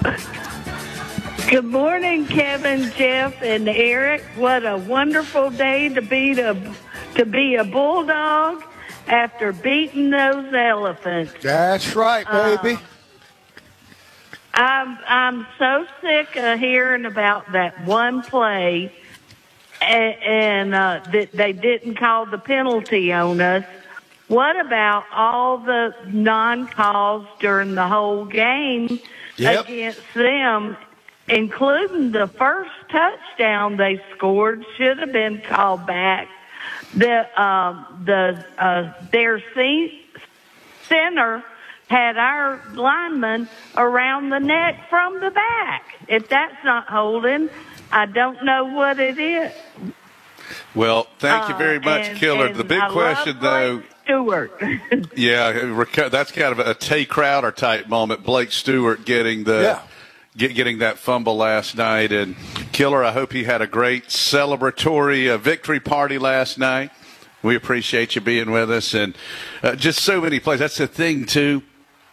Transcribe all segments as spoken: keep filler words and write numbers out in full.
Good morning, Kevin, Jeff, and Eric. What a wonderful day to be to, to be a Bulldog after beating those elephants. That's right, baby. Uh, I'm I'm so sick of hearing about that one play, and, and uh, that they didn't call the penalty on us. What about all the non-calls during the whole game yep. against them? Including the first touchdown they scored should have been called back. The um, the uh, their center had our lineman around the neck from the back. If that's not holding, I don't know what it is. Well, thank you very much, uh, and, Killer. and the big I question, though. Stewart. yeah, that's kind of a Tay Crowder type moment. Blake Stewart getting the. Yeah. Get, getting that fumble last night. And, Killer, I hope you had a great celebratory uh, victory party last night. We appreciate you being with us. And uh, just so many plays. That's the thing, too.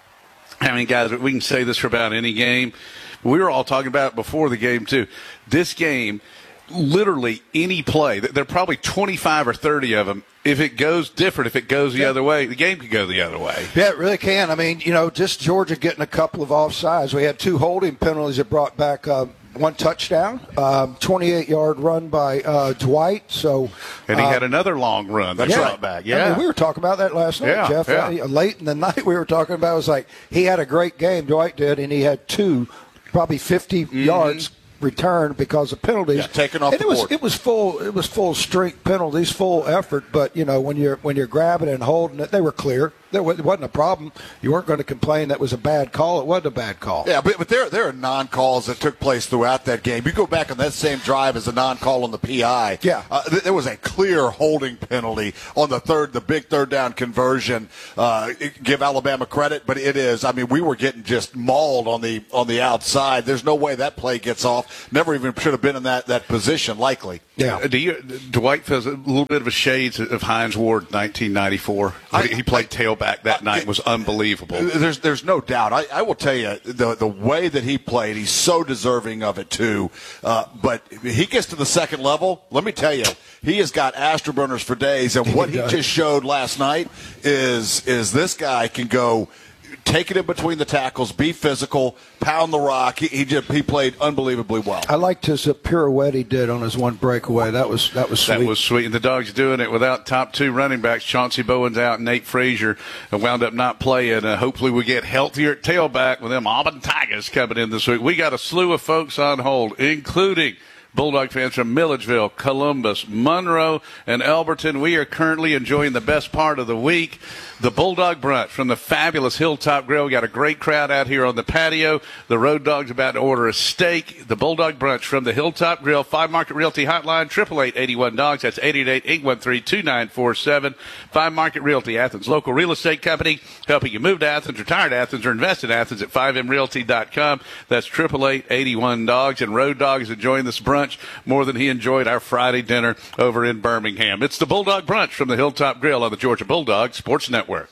I mean, guys, we can say this for about any game. We were all talking about it before the game, too. This game, literally any play, there are probably twenty-five or thirty of them. If it goes different, if it goes the yeah. other way, the game could go the other way. Yeah, it really can. I mean, you know, just Georgia getting a couple of offsides. We had two holding penalties that brought back uh, one touchdown, um, twenty-eight-yard run by uh, Dwight. So, And he uh, had another long run that yeah. brought back. Yeah, I mean, we were talking about that last night, yeah, Jeff. Yeah. Uh, late in the night we were talking about it. It was like he had a great game, Dwight did, and he had two, probably fifty mm-hmm. yards return because of penalties. Yeah, taken off and the it was board. it was full it was full strength penalties, full effort, but you know, when you're when you're grabbing and holding it, they were clear. There wasn't a problem. You weren't going to complain that was a bad call. It wasn't a bad call. Yeah, but, but there there are non-calls that took place throughout that game. You go back on that same drive as a non-call on the P I. Yeah. Uh, th- there was a clear holding penalty on the third, the big third down conversion. Uh, give Alabama credit, but it is. I mean, we were getting just mauled on the on the outside. There's no way that play gets off. Never even should have been in that, that position, likely. Yeah. Do you, Dwight feels a little bit of a shades of Hines Ward, nineteen ninety-four. I, he played tailback that night. It was unbelievable. There's there's no doubt. I, I will tell you, the the way that he played, he's so deserving of it, too. Uh, but he gets to the second level, let me tell you, he has got afterburners for days. And what he just showed last night is is this guy can go – take it in between the tackles, be physical, pound the rock. He he, just, he played unbelievably well. I liked his uh, pirouette he did on his one breakaway. That was that was sweet. That was sweet. And the Dogs doing it without top two running backs. Chauncey Bowen's out. Nate Frazier wound up not playing. Uh, hopefully we get healthier at tailback with them Auburn Tigers coming in this week. We got a slew of folks on hold, including Bulldog fans from Milledgeville, Columbus, Monroe, and Elberton. We are currently enjoying the best part of the week, the Bulldog Brunch from the fabulous Hilltop Grill. We got a great crowd out here on the patio. The Road Dog's about to order a steak. The Bulldog Brunch from the Hilltop Grill. Five Market Realty Hotline, eight eight eight, eight one, dogs. That's eight eight eight, eight one three, two nine four seven. Five Market Realty, Athens local real estate company, helping you move to Athens, retire to Athens, or invest in Athens at five m realty dot com. That's eight eight eight, eight one, dogs. And Road Dog is enjoying this brunch more than he enjoyed our Friday dinner over in Birmingham. It's the Bulldog Brunch from the Hilltop Grill on the Georgia Bulldog Sports Network.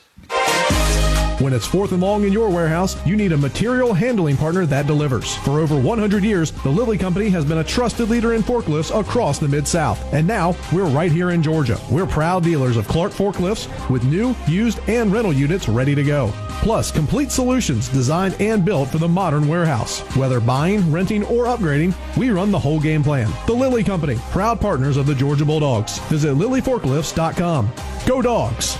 When it's fourth and long in your warehouse, you need a material handling partner that delivers. For over one hundred years, the Lilly Company has been a trusted leader in forklifts across the Mid-South. And now, we're right here in Georgia. We're proud dealers of Clark forklifts with new, used, and rental units ready to go. Plus, complete solutions designed and built for the modern warehouse. Whether buying, renting, or upgrading, we run the whole game plan. The Lilly Company, proud partners of the Georgia Bulldogs. Visit lilly forklifts dot com. Go Dogs!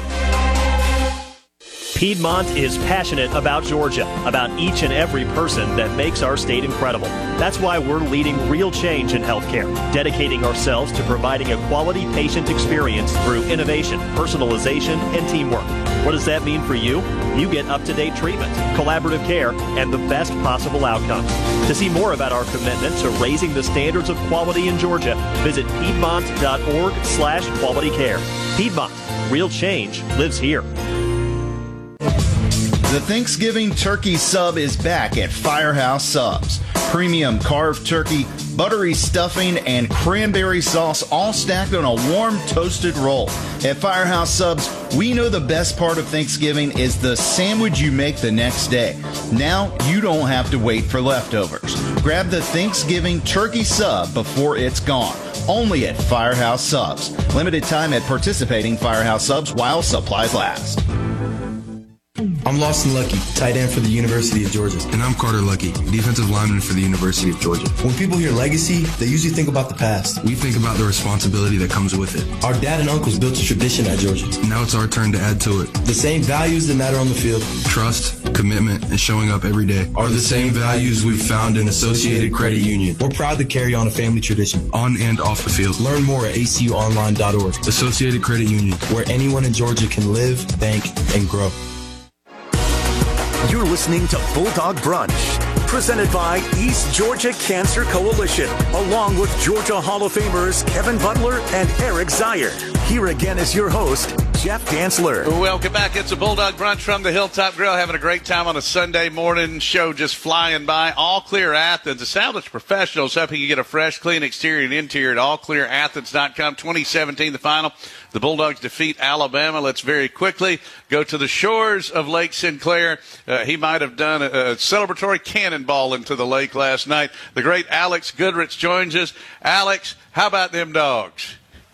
Piedmont is passionate about Georgia, about each and every person that makes our state incredible. That's why we're leading real change in healthcare, dedicating ourselves to providing a quality patient experience through innovation, personalization, and teamwork. What does that mean for you? You get up-to-date treatment, collaborative care, and the best possible outcomes. To see more about our commitment to raising the standards of quality in Georgia, visit piedmont dot org slash quality care. Piedmont, real change lives here. The Thanksgiving turkey sub is back at Firehouse Subs. Premium carved turkey, buttery stuffing, and cranberry sauce all stacked on a warm toasted roll. At Firehouse Subs, we know the best part of Thanksgiving is the sandwich you make the next day. Now you don't have to wait for leftovers. Grab the Thanksgiving turkey sub before it's gone. Only at Firehouse Subs. Limited time at participating Firehouse Subs while supplies last. I'm Lawson Lucky, tight end for the University of Georgia. And I'm Carter Lucky, defensive lineman for the University of Georgia. When people hear legacy, they usually think about the past. We think about the responsibility that comes with it. Our dad and uncles built a tradition at Georgia. Now it's our turn to add to it. The same values that matter on the field. Trust, commitment, and showing up every day are the same values we've found in Associated Credit Union. We're proud to carry on a family tradition. On and off the field. Learn more at A C U online dot org. Associated Credit Union. Where anyone in Georgia can live, think, and grow. You're listening to Bulldog Brunch, presented by East Georgia Cancer Coalition, along with Georgia Hall of Famers Kevin Butler and Eric Zier. Here again is your host, Jeff Dantzler. Welcome back. It's a Bulldog Brunch from the Hilltop Grill. Having a great time on a Sunday morning show, just flying by. All Clear Athens, established professionals helping you get a fresh, clean exterior and interior at all clear athens dot com. twenty seventeen, the final. The Bulldogs defeat Alabama. Let's very quickly go to the shores of Lake Sinclair. Uh, he might have done a, a celebratory cannonball into the lake last night. The great Alex Goodrich joins us. Alex, how about them dogs?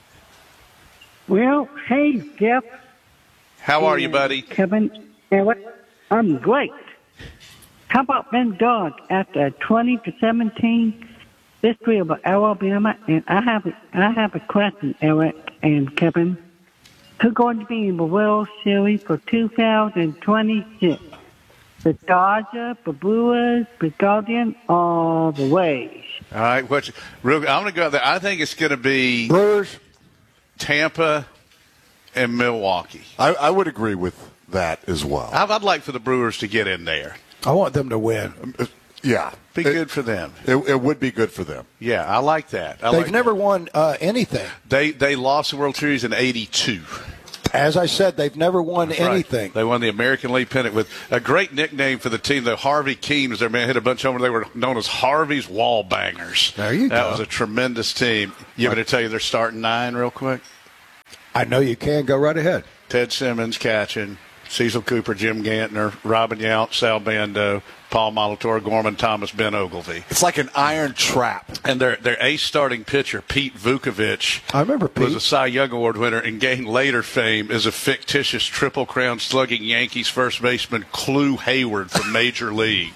Well, hey, Jeff. How are you, buddy? Kevin, I'm great. How about them dogs after twenty to seventeen victory over Alabama? And I have a, I have a question, Eric and Kevin. Who's going to be in the World Series for two thousand twenty-six? The Dodgers, the Brewers, the Guardians, or the Rays? All right, what's, I'm going to go there. I think it's going to be Brewers, Tampa, and Milwaukee. I, I would agree with that as well. I'd, I'd like for the Brewers to get in there. I want them to win. Yeah. Be it, good for them. It, it would be good for them. Yeah, I like that. I They've like never that. won uh, anything. They they lost the World Series in eighty-two. As I said, they've never won That's anything. Right. They won the American League pennant with a great nickname for the team. The Harvey Keene was their man, hit a bunch of them. They were known as Harvey's Wall Bangers. There you that go. That was a tremendous team. You want me to tell you their starting nine real quick? I know you can. Go right ahead. Ted Simmons catching, Cecil Cooper, Jim Gantner, Robin Yount, Sal Bando, Paul Molitor, Gorman Thomas, Ben Ogilvie. It's like an iron trap. And their their ace starting pitcher, Pete Vukovich, I remember Pete. was a Cy Young Award winner and gained later fame as a fictitious Triple Crown slugging Yankees first baseman Clu Hayward from Major League.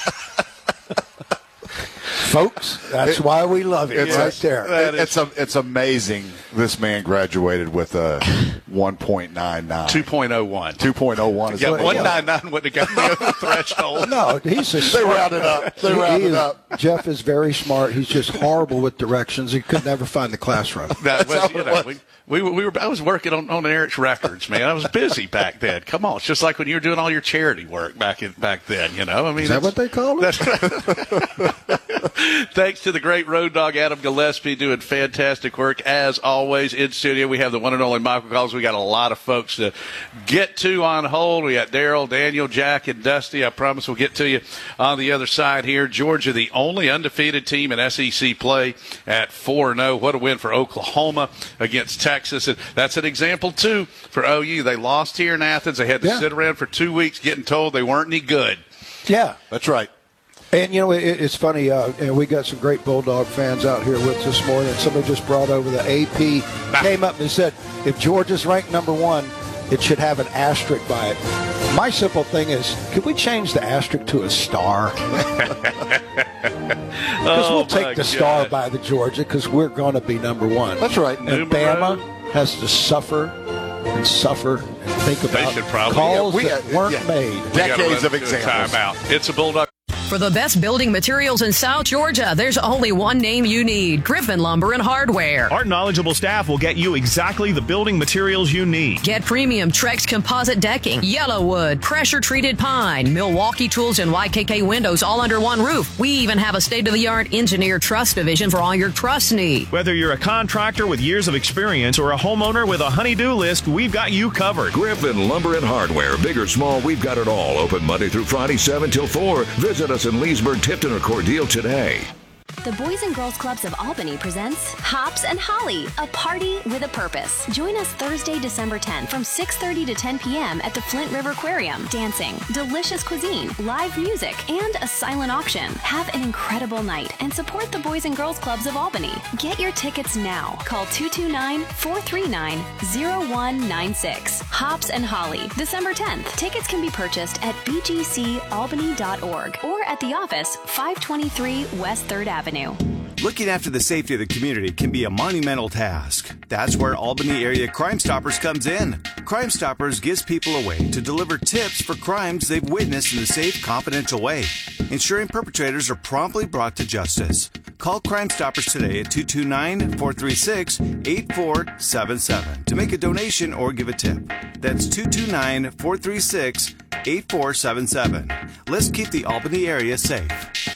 Folks, that's it, why we love it right a, there. It, it's a, it's amazing this man graduated with a one point nine nine. two point oh one. two point oh one. Yeah, one ninety-nine wouldn't have got me over the threshold. No, he's a They rounded up. They rounded is, up. Jeff is very smart. He's just horrible with directions. He could never find the classroom. That was, you know, we, we, were, we were. I was working on, on Eric's records, man. I was busy back then. Come on, it's just like when you were doing all your charity work back in, back then. You know, I mean, is that what they call it? Thanks to the great road dog Adam Gillespie doing fantastic work as always in studio. We have the one and only Michael Collins. We got a lot of folks to get to on hold. We got Daryl, Daniel, Jack, and Dusty. I promise we'll get to you on the other side here. Georgia, the only undefeated team in S E C play at four and oh. What a win for Oklahoma against Texas. And that's an example, too, for O U. They lost here in Athens. They had to yeah. sit around for two weeks getting told they weren't any good. Yeah. That's right. And, you know, it, it's funny. Uh, and we got some great Bulldog fans out here with us this morning. Somebody just brought over the A P, came up and said, if Georgia's ranked number one, it should have an asterisk by it. My simple thing is, could we change the asterisk to a star? Because oh we'll take the God. star by the Georgia because we're going to be number one. That's right. And Numero. Bama has to suffer and suffer and think They about should probably- calls Yeah, we- that weren't yeah. made. We gotta Decades run of to a examples. Timeout. It's a Bulldog. For the best building materials in South Georgia, there's only one name you need, Griffin Lumber and Hardware. Our knowledgeable staff will get you exactly the building materials you need. Get premium Trex composite decking, Yellowwood, pressure-treated pine, Milwaukee tools, and Y K K windows all under one roof. We even have a state-of-the-art engineered truss division for all your truss needs. Whether you're a contractor with years of experience or a homeowner with a honey-do list, we've got you covered. Griffin Lumber and Hardware. Big or small, we've got it all. Open Monday through Friday, seven till four. Visit us in Leesburg, Tipton, or Cordele today. The Boys and Girls Clubs of Albany presents Hops and Holly, a party with a purpose. Join us Thursday, December tenth from six thirty to ten p.m. at the Flint River Aquarium. Dancing, delicious cuisine, live music, and a silent auction. Have an incredible night and support the Boys and Girls Clubs of Albany. Get your tickets now. Call two two nine, four three nine, zero one nine six. Hops and Holly, December tenth. Tickets can be purchased at b g c albany dot org or at the office, five twenty-three West third Avenue. Looking after the safety of the community can be a monumental task. That's where Albany Area Crime Stoppers comes in. Crime Stoppers gives people a way to deliver tips for crimes they've witnessed in a safe, confidential way, ensuring perpetrators are promptly brought to justice. Call Crime Stoppers today at two two nine, four three six, eight four seven seven to make a donation or give a tip. That's two two nine, four three six, eight four seven seven. Let's keep the Albany area safe.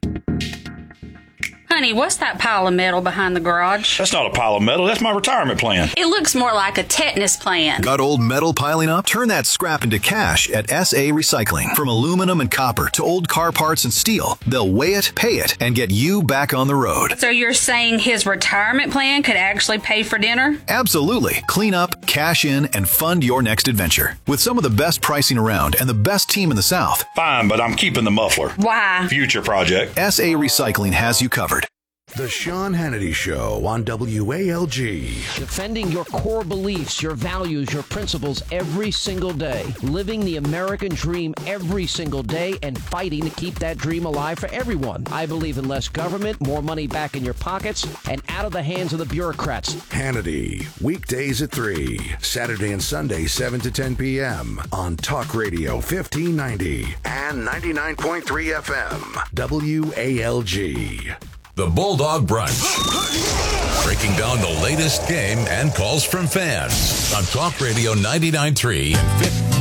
Honey, what's that pile of metal behind the garage? That's not a pile of metal. That's my retirement plan. It looks more like a tetanus plan. Got old metal piling up? Turn that scrap into cash at S A Recycling. From aluminum and copper to old car parts and steel, they'll weigh it, pay it, and get you back on the road. So you're saying his retirement plan could actually pay for dinner? Absolutely. Clean up, cash in, and fund your next adventure. With some of the best pricing around and the best team in the South. Fine, but I'm keeping the muffler. Why? Future project. S A Recycling has you covered. The Sean Hannity Show on W A L G. Defending your core beliefs, your values, your principles every single day. Living the American dream every single day and fighting to keep that dream alive for everyone. I believe in less government, more money back in your pockets, and out of the hands of the bureaucrats. Hannity, weekdays at three, Saturday and Sunday, seven to ten p.m. on Talk Radio fifteen ninety and ninety-nine point three F M. W A L G. The Bulldog Brunch. Breaking down the latest game and calls from fans on Talk Radio ninety-nine point three and fifty.